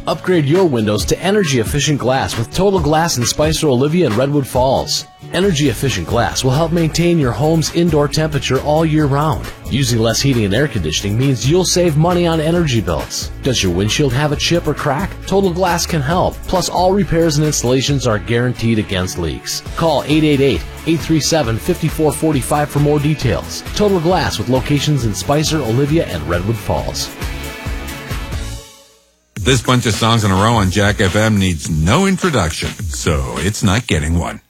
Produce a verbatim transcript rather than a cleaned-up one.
Upgrade your windows to energy-efficient glass with Total Glass in Spicer, Olivia, and Redwood Falls. Energy-efficient glass will help maintain your home's indoor temperature all year round. Using less heating and air conditioning means you'll save money on energy bills. Does your windshield have a chip or crack? Total Glass can help. Plus, all repairs and installations are guaranteed against leaks. Call eight eight eight, eight three seven, five four four five for more details. Total Glass with locations in Spicer, Olivia, and Redwood Falls. This bunch of songs in a row on Jack F M needs no introduction, so it's not getting one.